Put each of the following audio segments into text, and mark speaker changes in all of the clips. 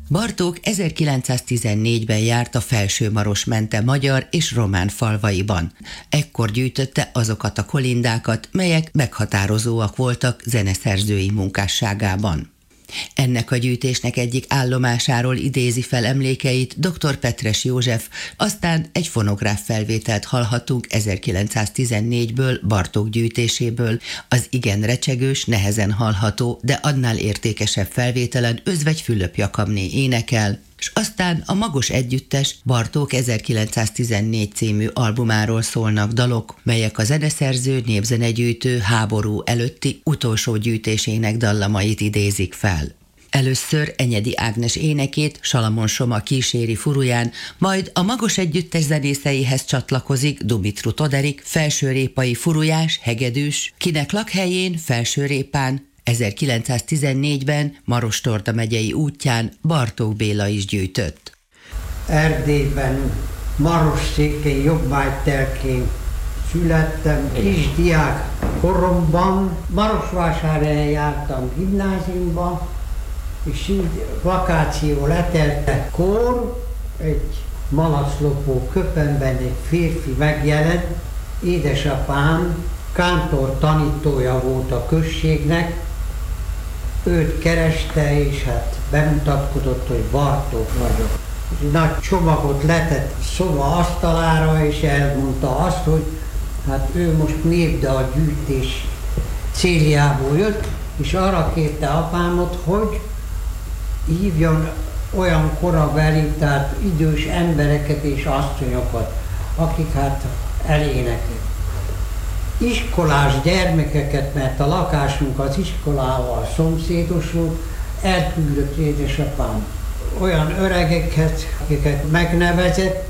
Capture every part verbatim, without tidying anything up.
Speaker 1: Bartók ezerkilencszáztizennégyben járt a Felső-Maros-Mente magyar és román falvaiban. Ekkor gyűjtötte azokat a kolindákat, melyek meghatározóak voltak zeneszerzői munkásságában. Ennek a gyűjtésnek egyik állomásáról idézi fel emlékeit dr. Petres József, aztán egy fonográf felvételt hallhatunk ezerkilencszáztizennégyből, Bartók gyűjtéséből, az igen recsegős, nehezen hallható, de annál értékesebb felvételen Özvegy Fülöp Jakabné énekel, és aztán a Magos Együttes Bartók ezerkilencszáztizennégy című albumáról szólnak dalok, melyek a zeneszerző népzenegyűjtő háború előtti utolsó gyűjtésének dallamait idézik fel. Először Enyedi Ágnes énekét Salamon Soma kíséri furuján, majd a Magos Együttes zenészeihez csatlakozik Dumitru Toderik, felsőrépai furujás, hegedűs, kinek lakhelyén Felsőrépán ezerkilencszáztizennégyben Maros-Torda megyei útján Bartók Béla is gyűjtött.
Speaker 2: Erdélyben, Marosszékén, Jobbágytelkén születtem, kisdiák koromban, Marosvásárhelyen jártam gimnáziumban, és így vakáció leteltekor egy malaclopó köpenben egy férfi megjelent, édesapám kántor tanítója volt a községnek, őt kereste, és hát bemutatkozott, hogy Bartók vagyok. És nagy csomagot letett szoba asztalára, és elmondta azt, hogy hát ő most népdal gyűjtés céljából jött, és arra kérte apámot, hogy hívjon olyan korabeli, tehát idős embereket és asszonyokat, akik hát eléneklik. Iskolás gyermekeket, mert a lakásunk az iskolával szomszédos volt, elküldött édesapám olyan öregeket, akiket megnevezett.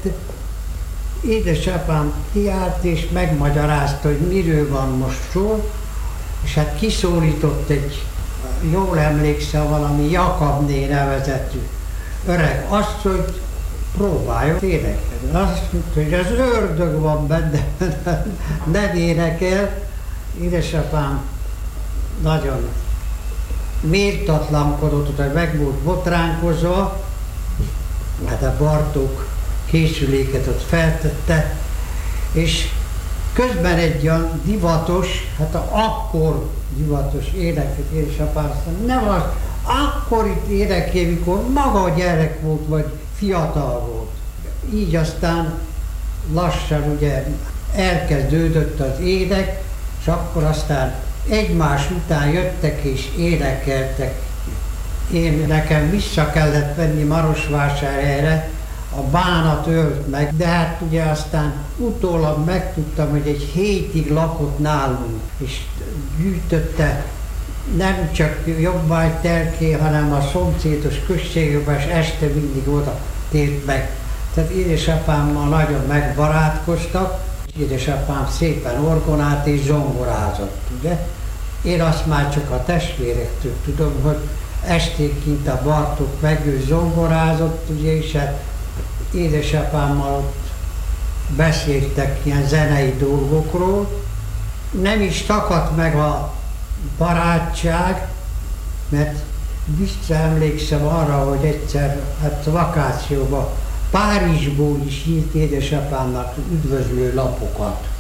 Speaker 2: Édesapám kiállt és megmagyarázta, hogy miről van most szó, és hát kiszólított egy, jól emlékszem, valami Jakabné nevezetű öreg asszonyt, próbáljon énekelni. Azt mondta, hogy az ördög van benne, nem énekel. Édesapám nagyon méltatlankodott, hogy meg volt botránkozva, hát a Bartók készüléket ott feltette, és közben egy olyan divatos, hát a akkor divatos éneket édesapám azt mondta, nem az, akkor itt énekel, mikor maga gyerek volt, vagy fiatal volt. Így aztán lassan ugye elkezdődött az ének, és akkor aztán egymás után jöttek és énekeltek. Én nekem vissza kellett venni Marosvásárhelyre, a bánat ölt meg, de hát ugye aztán utólag megtudtam, hogy egy hétig lakott nálunk, és gyűjtötte nem csak Jobbágytelkén, hanem a szomszédos községekben, és este mindig oda tért meg. Tehát édesapámmal nagyon megbarátkoztak, édesapám szépen orgonát és zongorázott, ugye? Én azt már csak a testvérektől tudom, hogy esténként a Bartók meg ő zongorázott, ugye, és hát édesapámmal ott beszéltek ilyen zenei dolgokról. Nem is takadt meg a barátság, mert visszaemlékszem arra, hogy egyszer hát vakációban Párizsból is írt édesapámnak üdvözlő lapokat.